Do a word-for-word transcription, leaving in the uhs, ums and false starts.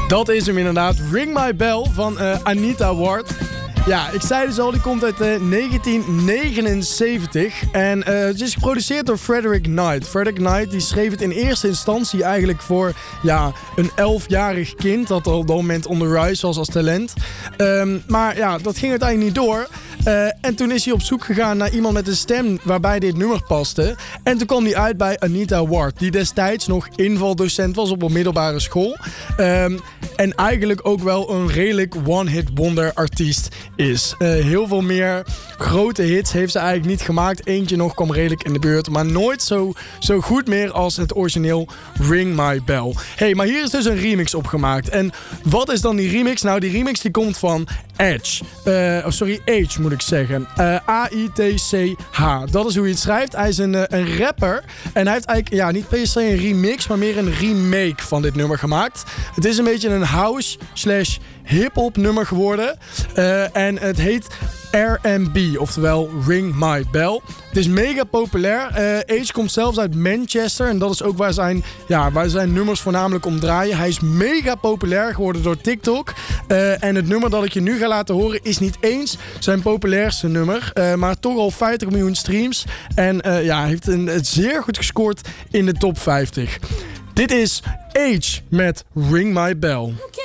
Dat is hem inderdaad. Ring My Bell van uh, Anita Ward. Ja, ik zei dus al, die komt uit uh, negentien negenenzeventig. En uh, het is geproduceerd door Frederick Knight. Frederick Knight die schreef het in eerste instantie eigenlijk voor ja, een elfjarig kind dat al op dat moment on the rise was als talent. Um, maar ja, dat ging uiteindelijk niet door. Uh, en toen is hij op zoek gegaan naar iemand met een stem waarbij dit nummer paste. En toen kwam hij uit bij Anita Ward, die destijds nog invaldocent was op een middelbare school. Um, en eigenlijk ook wel een redelijk one-hit wonder artiest is. Uh, heel veel meer grote hits heeft ze eigenlijk niet gemaakt. Eentje nog kwam redelijk in de buurt, maar nooit zo, zo goed meer als het origineel Ring My Bell. Hey, maar hier is dus een remix opgemaakt. En wat is dan die remix? Nou, die remix die komt van Edge. Uh, oh, sorry, Age moet ik zeggen. Uh, A I T C H. Dat is hoe je het schrijft. Hij is een, uh, een rapper. En hij heeft eigenlijk ja, niet per se een remix, maar meer een remake van dit nummer gemaakt. Het is een beetje een house slash hip-hop nummer geworden. Uh, en het heet R and B, oftewel Ring My Bell. Het is mega populair. Uh, Age komt zelfs uit Manchester. En dat is ook waar zijn, ja, waar zijn nummers voornamelijk om draaien. Hij is mega populair geworden door TikTok. Uh, en het nummer dat ik je nu ga laten horen is niet eens zijn populairste nummer. Uh, maar toch al vijftig miljoen streams. En uh, ja, heeft een, het zeer goed gescoord in de top vijftig. Dit is Age met Ring My Bell.